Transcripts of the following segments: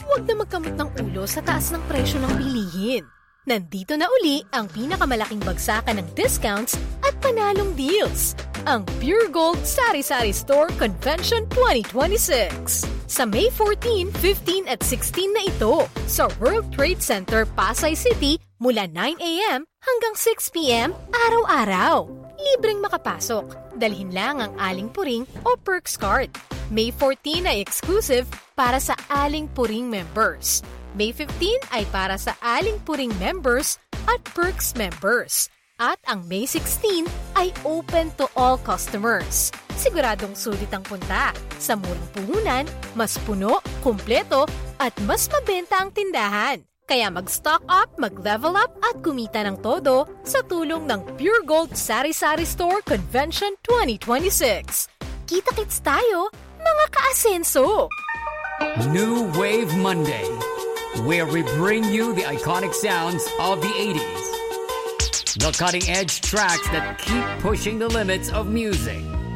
huwag na magkamot ng ulo sa taas ng presyo ng bilihin. Nandito na uli ang pinakamalaking bagsakan ng discounts at panalong deals. Ang Pure Gold Sari-Sari Store Convention 2026. Sa May 14, 15 at 16 na ito sa World Trade Center, Pasay City mula 9 a.m. hanggang 6 p.m. araw-araw. Libreng makapasok. Dalhin lang ang Aling Puring o Perks Card. May 14 ay exclusive para sa Aling Puring members. May 15 ay para sa Aling Puring members at Perks members. At ang May 16 ay open to all customers. Siguradong sulit ang punta. Sa murang puhunan, mas puno, kumpleto, at mas mabenta ang tindahan. Kaya mag-stock up, mag-level up, at kumita ng todo sa tulong ng Pure Gold Sari-Sari Store Convention 2026. Kita-kits tayo, mga ka-asenso! New Wave Monday, where we bring you the iconic sounds of the 80s. The cutting-edge tracks that keep pushing the limits of music.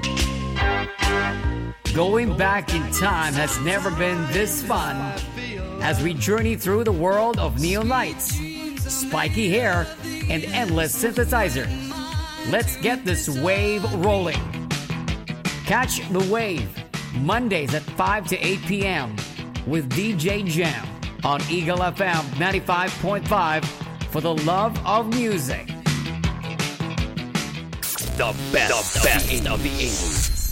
Going back in time has never been this fun as we journey through the world of neon lights, spiky hair, and endless synthesizer. Let's get this wave rolling. Catch the wave Mondays at 5 to 8 p.m. with DJ Jam on Eagle FM 95.5 for the love of music. The best of the 80s.